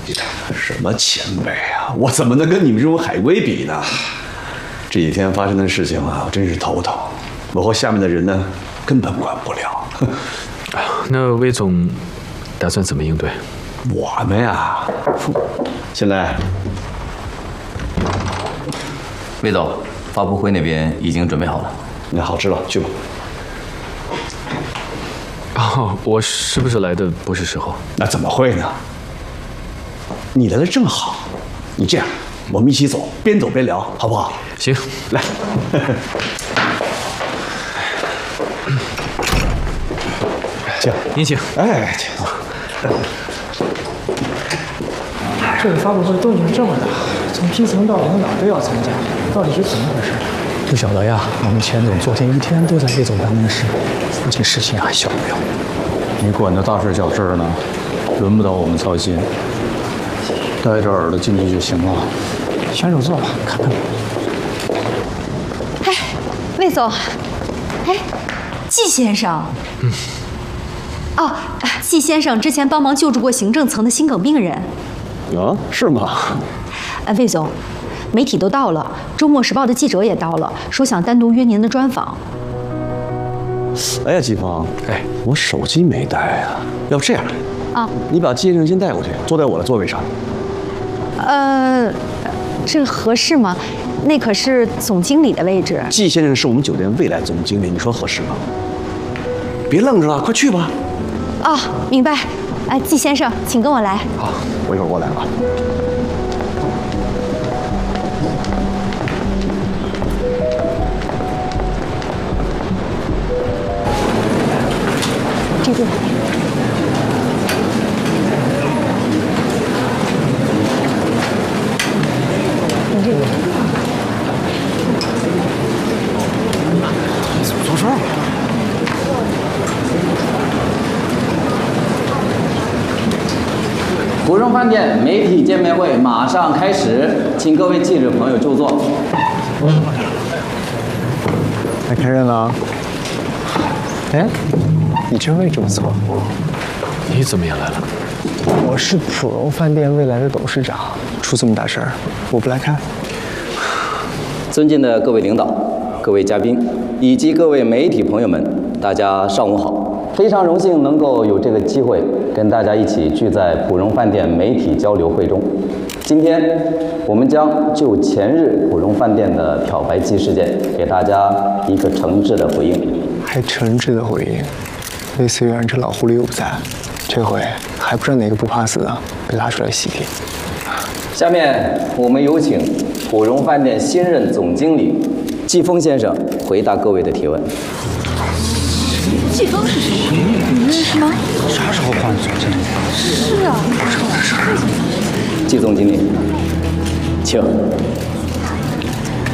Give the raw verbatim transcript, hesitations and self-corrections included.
什么前辈啊？我怎么能跟你们这种海归比呢？这几天发生的事情啊，我真是头疼。我和下面的人呢，根本管不了。 那魏总打算怎么应对？ 我们呀，现在， 魏总，发布会那边已经准备好了。 那好，知道，去吧。 哦，我是不是来的不是时候？ 那怎么会呢？你来的正好。你这样，我们一起走，边走边聊，好不好？ 行， 来。请， 您请。 哎，请。 这个发布会动静这么大，从基层到领导都要参加，到底是怎么回事？ 不晓得呀，我们钱总昨天一天都在魏总办公室，附近事情还小不了。 你管的大事小事呢，轮不到我们操心，带着耳朵进去就行了。 先入座吧，看看。 哎，魏总，哎，季先生。嗯。哦，季先生之前帮忙救助过行政层的心梗病人。 啊，是吗？ 呃，魏总，媒体都到了，周末时报的记者也到了，说想单独约您的专访。 哎呀，季芳，哎，我手机没带啊，要不这样， 啊， 你把季先生先带过去，坐在我的座位上。 呃，这合适吗？那可是总经理的位置。 季先生是我们酒店未来总经理，你说合适吗？别愣着了，快去吧。 哦，明白。哎，季先生，请跟我来。 好，我一会儿过来啊。 这边。你这边。 怎么坐这儿？ 普荣饭店媒体见面会马上开始，请各位记者朋友就座。 来看热闹。哎，你这位置不错。 你怎么也来了？ 我是普荣饭店未来的董事长，出这么大事儿，我不来看。 尊敬的各位领导、各位嘉宾以及各位媒体朋友们，大家上午好。非常荣幸能够有这个机会跟大家一起聚在普荣饭店媒体交流会中。今天我们将就前日普荣饭店的漂白剂事件给大家一个诚挚的回应。 还诚挚的回应，类似于让这老狐狸又不在，这回还不知道哪个不怕死的被拉出来洗帖。 下面我们有请普荣饭店新任总经理季风先生回答各位的提问。 季风是谁？你认识吗？ 啥时候换总经理？ 是啊， 这回事儿。 季总经理，请。